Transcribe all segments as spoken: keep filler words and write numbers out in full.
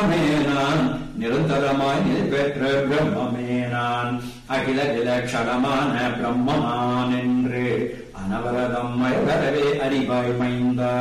பிரம்மமே நான் நிரந்தரமாய் நிலை பெற்ற பிரம்மமே நான் அகில விலட்சணமான பிரம்மமான் என்று அனவரதம் மயவரவே அறிவாய் மைந்தா.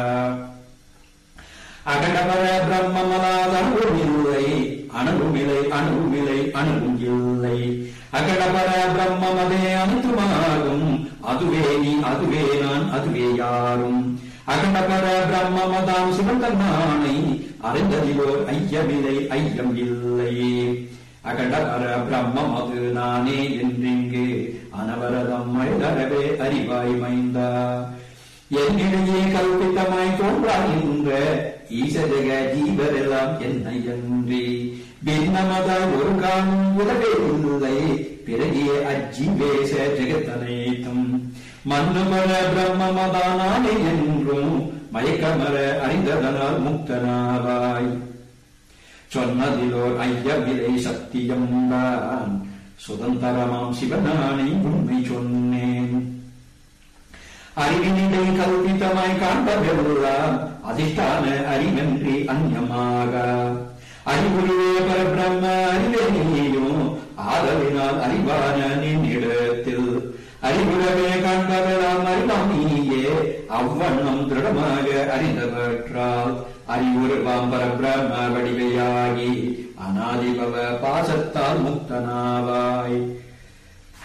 அகடபர பிரம்மமலாத அணுவில்லை அணுவிலை அணுவிலை அணுவும் இல்லை. அகடபர பிரம்மமதே அனுத்துமாகும் அதுவே நீ அதுவே நான் அதுவே யாரும். அகண்டபர பிரம்மமதாம் சிவந்தமானை அறிந்ததிலோர் ஐயமில்லை ஐயம் இல்லை. அகண்டபர பிரம்மம் அது நானே என்றிங்கு அனவரதம் மயதரவே அறிவாய் மைந்தா. என்னிடையே கல்பித்தமாய் தோன்றாகின்ற ஈசஜக ஜீவரெல்லாம் என்னை அன்றி பின்னமதாய் ஒரு காலம் உலகே இல்லை. பிறகே அஜீவேச ஜெகத்தனைத்தும் மன்னுமர பிரம்மமதானே என்றும் மயக்கமர அறிந்ததனால் முக்தனாவாய். சொன்னதிலோர் ஐயமிலை சத்தியம் தான் சுதந்திரமாம் சிவனானை உண்மை சொன்னேன். அறிவினிடை கல்பித்தமாய் காண்பதெல்லாம் அதிஷ்டான அறிவன்றி அந்யமாக. அறிவுருவே பரபிரம்ம அறிவே நீயும் ஆதலினால் அறிவான நின்னிடத்தில் அறிவுறவே காண்பதெல்லாம் அறிவாம் நீயே. அவ்வண்ணம் திருடமாக அறிந்தவற்றால் அறிவுருவாம் பரபிரம்ம வடிவையாகி அநாதிபவ பாசத்தால் முக்தனாவாய்.